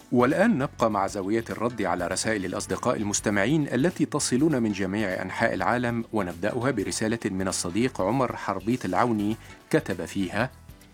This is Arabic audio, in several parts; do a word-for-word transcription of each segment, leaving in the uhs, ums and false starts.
والآن نبقى مع زاوية الرد على رسائل الأصدقاء المستمعين التي تصلون من جميع أنحاء العالم، ونبدأها برسالة من الصديق عمر حربيط العوني كتب فيها: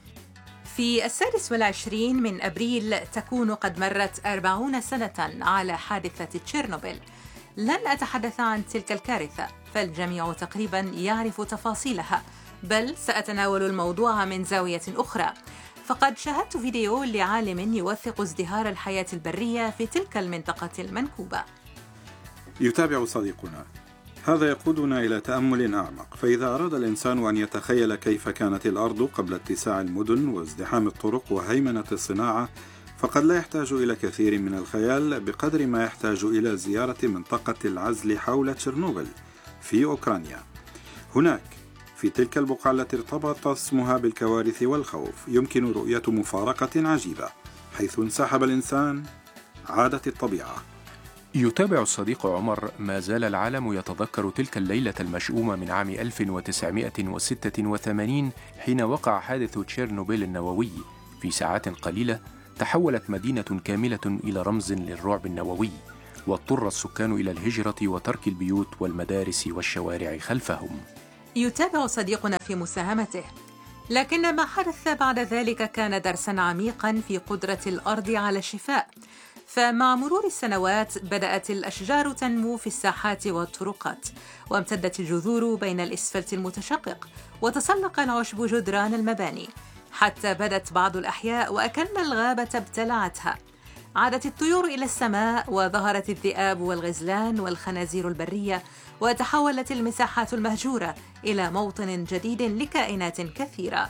في السادس والعشرين من أبريل تكون قد مرت أربعون سنة على حادثة تشيرنوبل. لن أتحدث عن تلك الكارثة فالجميع تقريبا يعرف تفاصيلها، بل سأتناول الموضوع من زاوية أخرى. فقد شاهدت فيديو لعالم يوثق ازدهار الحياة البرية في تلك المنطقة المنكوبة. يتابع صديقنا: هذا يقودنا إلى تأمل أعمق. فإذا أراد الإنسان أن يتخيل كيف كانت الأرض قبل اتساع المدن وازدحام الطرق وهيمنة الصناعة، فقد لا يحتاج إلى كثير من الخيال بقدر ما يحتاج إلى زيارة منطقة العزل حول تشيرنوبل في أوكرانيا. هناك في تلك البقعة التي ارتبط اسمها بالكوارث والخوف يمكن رؤية مفارقة عجيبة. حيث انسحب الإنسان عادت الطبيعة. يتابع الصديق عمر: ما زال العالم يتذكر تلك الليلة المشؤومة من عام ألف وتسعمائة وستة وثمانين حين وقع حادث تشيرنوبيل النووي. في ساعات قليلة تحولت مدينة كاملة إلى رمز للرعب النووي، واضطر السكان إلى الهجرة وترك البيوت والمدارس والشوارع خلفهم. يتابع صديقنا في مساهمته: لكن ما حدث بعد ذلك كان درساً عميقاً في قدرة الأرض على الشفاء. فمع مرور السنوات بدأت الأشجار تنمو في الساحات والطرقات، وامتدت الجذور بين الإسفلت المتشقق، وتسلق العشب جدران المباني، حتى بدت بعض الأحياء وأكن الغابة ابتلعتها. عادت الطيور إلى السماء، وظهرت الذئاب والغزلان والخنازير البرية، وتحولت المساحات المهجورة إلى موطن جديد لكائنات كثيرة.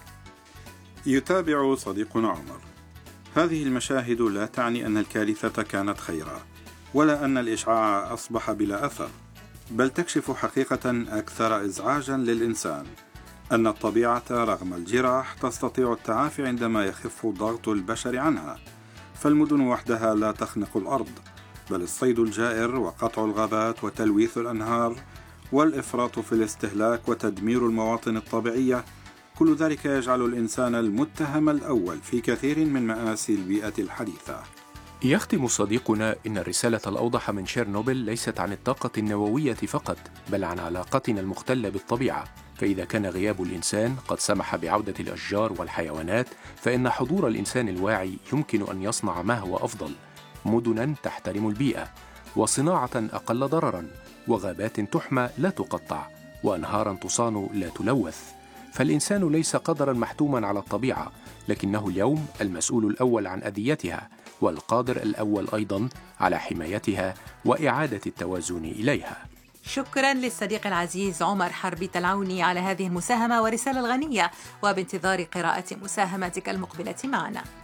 يتابع صديقنا عمر: هذه المشاهد لا تعني أن الكارثة كانت خيرا، ولا أن الإشعاع أصبح بلا أثر، بل تكشف حقيقة أكثر إزعاجا للإنسان: أن الطبيعة رغم الجراح تستطيع التعافي عندما يخف ضغط البشر عنها. فالمدن وحدها لا تخنق الأرض، بل الصيد الجائر وقطع الغابات وتلويث الأنهار والإفراط في الاستهلاك وتدمير المواطن الطبيعية، كل ذلك يجعل الإنسان المتهم الأول في كثير من مآسي البيئة الحديثة. يختم صديقنا: إن الرسالة الأوضح من تشيرنوبل ليست عن الطاقة النووية فقط، بل عن علاقتنا المختلة بالطبيعة. فإذا كان غياب الإنسان قد سمح بعودة الأشجار والحيوانات، فإن حضور الإنسان الواعي يمكن أن يصنع ما هو أفضل: مدناً تحترم البيئة، وصناعة أقل ضرراً، وغابات تحمى لا تقطع، وأنهاراً تصان لا تلوث. فالإنسان ليس قدراً محتوماً على الطبيعة، لكنه اليوم المسؤول الأول عن أذيتها، والقادر الأول أيضاً على حمايتها وإعادة التوازن إليها. شكراً للصديق العزيز عمر حربيط العوني على هذه المساهمة ورسالة الغنية، وبانتظار قراءة مساهماتك المقبلة معنا.